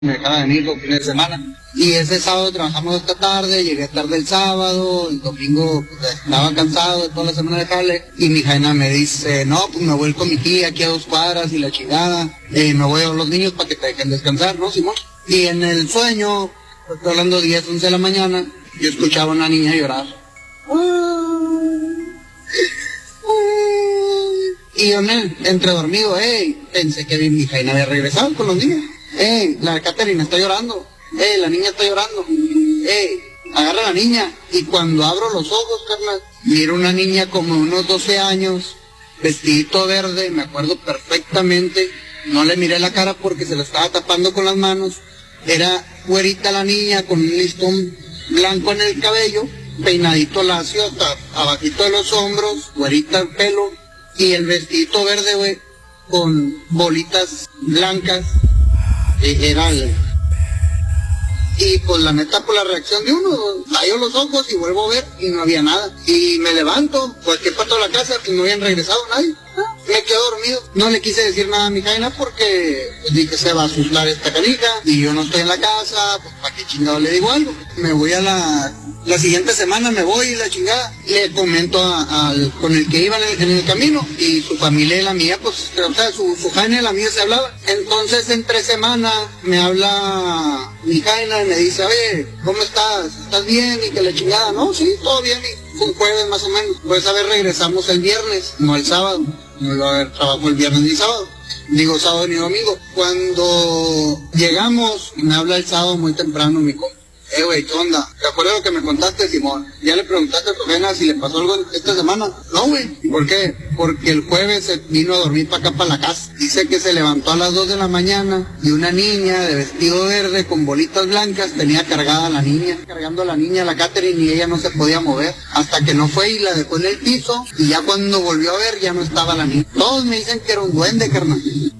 me dejaba venir los fines de semana. Y ese sábado trabajamos hasta tarde, llegué tarde el sábado, el domingo pues, estaba cansado de toda la semana de jale. Y mi jaina me dice, no, pues me voy con mi tía aquí a 2 cuadras y la chingada. Me voy a ver los niños para que te dejen descansar, ¿no, Simón? Y en el sueño, estoy hablando 10, 11 de la mañana, yo escuchaba a una niña llorar. Y yo entre dormido, pensé que mi jaina había regresado con los niños. La Catherine está llorando. La niña está llorando. Agarra a la niña. Y cuando abro los ojos, carnal, miro una niña como unos 12 años, vestidito verde, me acuerdo perfectamente. No le miré la cara porque se la estaba tapando con las manos. Era güerita la niña con un listón blanco en el cabello, peinadito lacio hasta abajito de los hombros, güerita el pelo y el vestidito verde, güey, con bolitas blancas. Y pues la neta, por la reacción de uno, tallo los ojos y vuelvo a ver y no había nada. Y me levanto, pues que para toda la casa, que no habían regresado nadie. Me quedo dormido. No le quise decir nada a mi jaina porque pues, dije se va a asustar esta canija y yo no estoy en la casa, pues para qué chingado le digo algo. Me voy a la siguiente semana, me voy la chingada. Le comento con el que iba en el camino y su familia y la mía, pues, o sea, su jaina y la mía se hablaban. Entonces, entre semana me habla mi jaina y me dice, oye, ¿cómo estás? ¿Estás bien? Y que la chingada, no, sí, todo bien. Y fue un jueves más o menos. Pues a ver, regresamos el viernes, no el sábado. No iba a haber trabajo el viernes ni sábado. Digo sábado ni domingo. Cuando llegamos, me habla el sábado muy temprano mi compa. Güey, ¿qué onda? ¿Te acuerdas lo que me contaste, Simón? ¿Ya le preguntaste a tu jena si le pasó algo esta semana? No, güey. ¿Por qué? Porque el jueves se vino a dormir para acá, para la casa. Dice que se levantó a las 2 de la mañana y una niña de vestido verde con bolitas blancas tenía cargada a la niña. Cargando a la niña, la Catherine, y ella no se podía mover. Hasta que no fue y la dejó en el piso y ya cuando volvió a ver ya no estaba la niña. Todos me dicen que era un duende, carnal.